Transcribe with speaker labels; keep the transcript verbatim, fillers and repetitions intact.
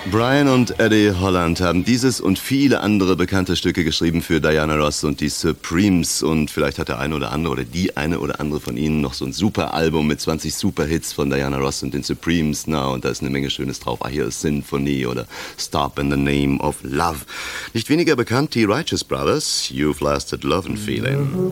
Speaker 1: Brian und Eddie Holland haben dieses und viele andere bekannte Stücke geschrieben für Diana Ross und die Supremes. Und vielleicht hat der eine oder andere oder die eine oder andere von Ihnen noch so ein super Album mit zwanzig Superhits von Diana Ross und den Supremes. Na, und da ist eine Menge Schönes drauf. I Hear a Symphony oder Stop in the Name of Love. Nicht weniger bekannt die Righteous Brothers, You've Lasted Love and Feeling.